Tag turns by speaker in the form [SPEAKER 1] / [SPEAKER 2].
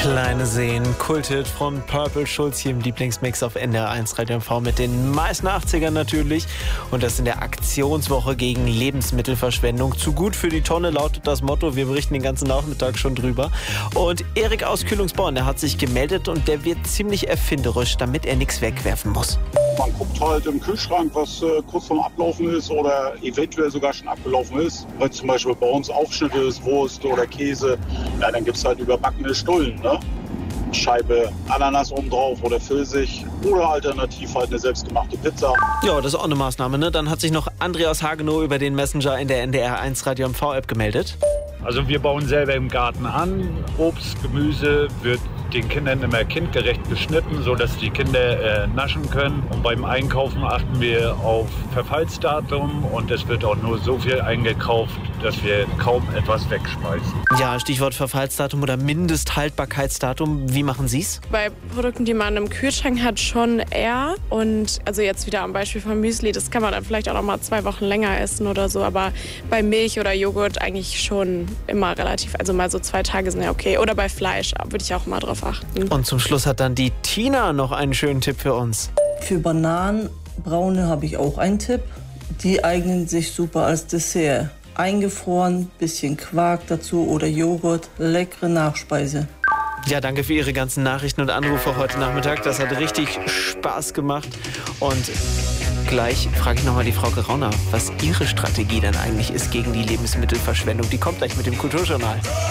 [SPEAKER 1] Kleine Seen, Kulthit von Purple Schulz hier im Lieblingsmix auf NDR1 Radio MV mit den meisten 80ern natürlich. Und das in der Aktionswoche gegen Lebensmittelverschwendung. Zu gut für die Tonne lautet das Motto. Wir berichten den ganzen Nachmittag schon drüber. Und Erik aus Kühlungsborn, der hat sich gemeldet und der wird ziemlich erfinderisch, damit er nichts wegwerfen muss.
[SPEAKER 2] Man guckt halt im Kühlschrank, was kurz vorm Ablaufen ist oder eventuell sogar schon abgelaufen ist. Weil zum Beispiel bei uns Aufschnitte ist, Wurst oder Käse. Ja, dann gibt es halt überbackene Stullen, ne? Scheibe Ananas oben drauf oder Pfirsich oder alternativ halt eine selbstgemachte Pizza.
[SPEAKER 1] Ja, das ist auch eine Maßnahme, ne? Dann hat sich noch André aus Hagenow über den Messenger in der NDR1 Radio MV-App gemeldet.
[SPEAKER 3] Also wir bauen selber im Garten an. Obst, Gemüse wird den Kindern immer kindgerecht geschnitten, sodass die Kinder naschen können. Und beim Einkaufen achten wir auf Verfallsdatum und es wird auch nur so viel eingekauft, dass wir kaum etwas wegschmeißen.
[SPEAKER 1] Ja, Stichwort Verfallsdatum oder Mindesthaltbarkeitsdatum. Wie machen Sie's?
[SPEAKER 4] Bei Produkten, die man im Kühlschrank hat, schon eher. Und also jetzt wieder am Beispiel von Müsli, das kann man dann vielleicht auch noch mal 2 Wochen länger essen oder so. Aber bei Milch oder Joghurt eigentlich schon immer relativ, also mal so 2 Tage sind ja okay. Oder bei Fleisch würde ich auch mal drauf achten.
[SPEAKER 1] Und zum Schluss hat dann die Tina noch einen schönen Tipp für uns.
[SPEAKER 5] Für Bananenbraune habe ich auch einen Tipp. Die eignen sich super als Dessert. Eingefroren, bisschen Quark dazu oder Joghurt, leckere Nachspeise.
[SPEAKER 1] Ja, danke für Ihre ganzen Nachrichten und Anrufe heute Nachmittag. Das hat richtig Spaß gemacht. Und gleich frage ich nochmal die Frau Gerauner, was ihre Strategie dann eigentlich ist gegen die Lebensmittelverschwendung. Die kommt gleich mit dem Kulturjournal.